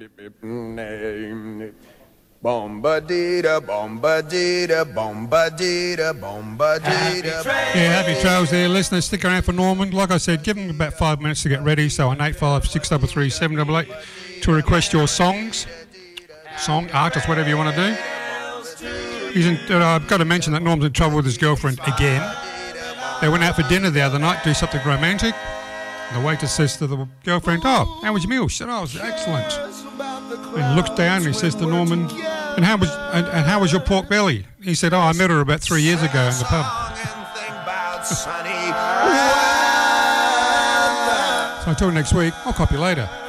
Bombadita, bombadita, bombadita, bombadita. Yeah, happy trails there, listeners. Stick around for Norman. Like I said, give him about 5 minutes to get ready. So on 85633 788 to request your songs, artist, whatever you want to do. I've got to mention that Norm's in trouble with his girlfriend again. They went out for dinner the other night, do something romantic. And the waiter says to the girlfriend, "Oh, how was your meal?" She said, "Oh, it was excellent." And he looks down and he says to Norman, and how was your pork belly? He said, "Oh, I met her about 3 years ago in the pub." So until next week, I'll copy you later.